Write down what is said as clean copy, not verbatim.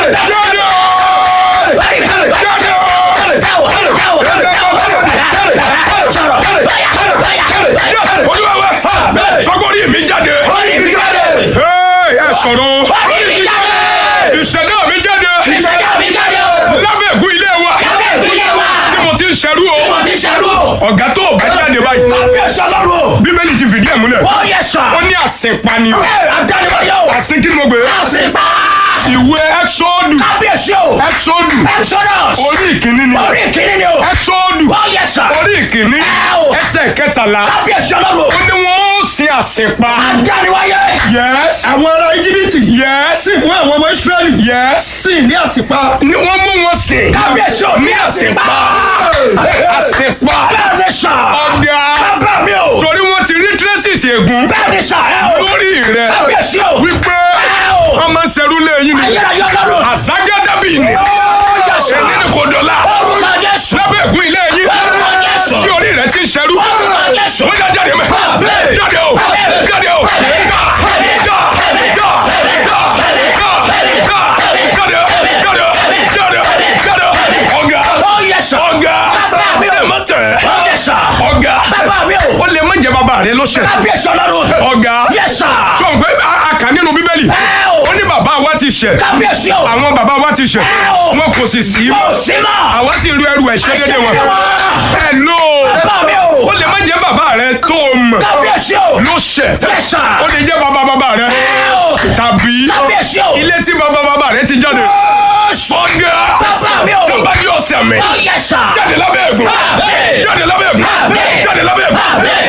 Sọgbọ́n mi jáde. Ẹ sọ̀rọ̀. Ìṣẹ̀dá mi jáde. Lábẹ́ ègún ilé wa. Tí mo ti ń ṣerú o. Ọ̀gá tó o bá jáde báyìí. Bíbélì ti fìdí ẹ̀ múlẹ̀. Ó ní àsìnpa ni. Àsìn kí ni mo gbé? Ìwé Ẹ́xọ́dù. Ẹ́xọ́dù. Orí ìkíní ni. Ẹ́xọ́dù. Orí ìkíní. Ẹsẹ̀ kẹtàlá. Ó ní wọ́n ó sin àsìnpa. Yes. Àwọn ará Íjíbítì. Yes. Sì mú àwọn ọmọ Ísírẹ́lì. Yes. Sì ní àsìnpa. Ni wọ́n mú wọn sìn. Ní àsìnpa. Àsìnpa. Ọ̀gá. Torí wọ́n ti rí traces ègún. Lórí rẹ̀. Wípé wọ́n máa ń ṣerú lẹ́yìn ni. Àságádàbí ni. Ẹni ní kò dọ̀la. Lábẹ́ ègún ilé yín. Tí orí rẹ̀ ti ń ṣerú. Wọ́n já jáde mẹ́. Jáde o. Jáde o. Ọ̀gá ó lè má jẹ́ bàbá rẹ ló ṣẹ̀. Ọ̀gá sọ pé a kà nínú Bíbélì ó ní bàbá wa ti ṣẹ̀, àwọn bàbá wa ti ṣẹ̀, wọn kò sì sí àwa sì ru ẹrù ẹ̀ṣẹ̀ dédé wọn. Ẹ lò ó lè má jẹ́ bàbá rẹ tó o mọ̀ ló ṣẹ̀, ó lè jẹ́ bàbá rẹ tàbí ilé tí bàbá rẹ ti jáde. Ọ̀gá tó bá yọ ọ̀sẹ̀ mi jáde lábẹ́ ègún, jáde lábẹ́ ègún, jáde lábẹ́ ègún.